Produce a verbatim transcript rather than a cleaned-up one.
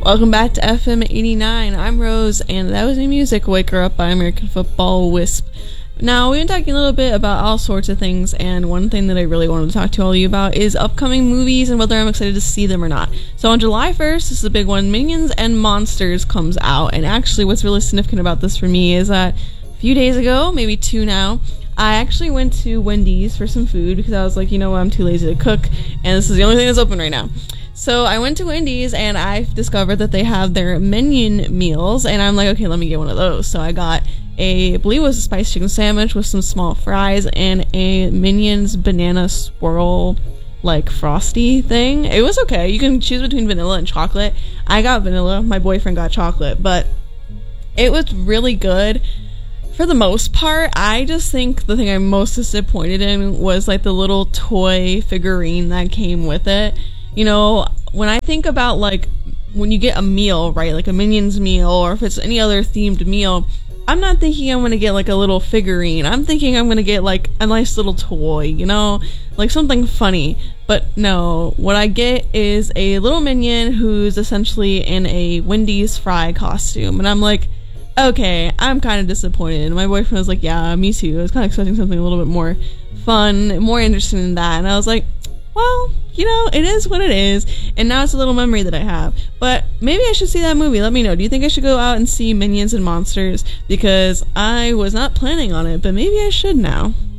Welcome back to F M eighty-nine. I'm Rose, and that was the music Wake Her Up by American Football Wisp. Now, we've been talking a little bit about all sorts of things, and one thing that I really wanted to talk to all of you about is upcoming movies and whether I'm excited to see them or not. So on July first, this is a big one, Minions and Monsters comes out, and actually what's really significant about this for me is that a few days ago, maybe two now, I actually went to Wendy's for some food because I was like, you know what, I'm too lazy to cook, and this is the only thing that's open right now. So I went to Wendy's and I discovered that they have their Minion meals, and I'm like, okay, let me get one of those. So I got a, I believe it was a spiced chicken sandwich with some small fries and a Minions banana swirl, like, frosty thing. It was okay. You can choose between vanilla and chocolate. I got vanilla. My boyfriend got chocolate, but it was really good. For the most part, I just think the thing I'm most disappointed in was, like, the little toy figurine that came with it. You know, when I think about, like, when you get a meal, right, like a Minions meal, or if it's any other themed meal, I'm not thinking I'm gonna get, like, a little figurine. I'm thinking I'm gonna get, like, a nice little toy, you know, like something funny. But no, what I get is a little Minion who's essentially in a Wendy's fry costume, and I'm like, okay, I'm kind of disappointed. And my boyfriend was like, yeah, me too. I was kind of expecting something a little bit more fun, more interesting than that, and I was like, well, you know, it is what it is, and now it's a little memory that I have. But maybe I should see that movie. Let me know. Do you think I should go out and see Minions and Monsters? Because I was not planning on it, but maybe I should now.